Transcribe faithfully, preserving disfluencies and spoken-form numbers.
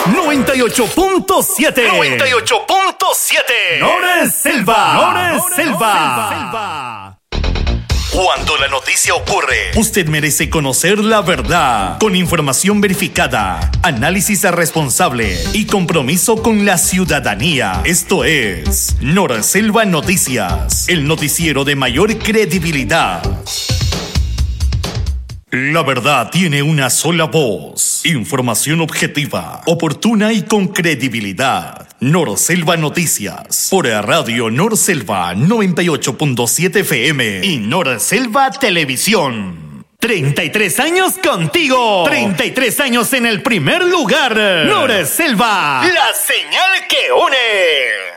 noventa y ocho punto siete. noventa y ocho punto siete. Nora Selva. Nora Selva. Selva. Cuando la noticia ocurre, usted merece conocer la verdad, con información verificada, análisis responsable y compromiso con la ciudadanía. Esto es Nora Selva Noticias, el noticiero de mayor credibilidad. La verdad tiene una sola voz. Información objetiva, oportuna y con credibilidad. Nor Selva Noticias. Por Radio Nor Selva noventa y ocho punto siete F M y Nor Selva Televisión. treinta y tres años contigo. treinta y tres años en el primer lugar. Nor Selva. La señal que une.